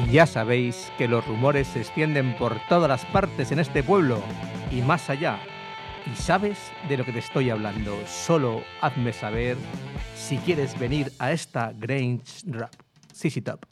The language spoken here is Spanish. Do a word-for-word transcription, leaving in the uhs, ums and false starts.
Ya sabéis que los rumores se extienden por todas las partes en este pueblo y más allá. Y sabes de lo que te estoy hablando. Solo hazme saber si quieres venir a esta Grange Rap. C C Top.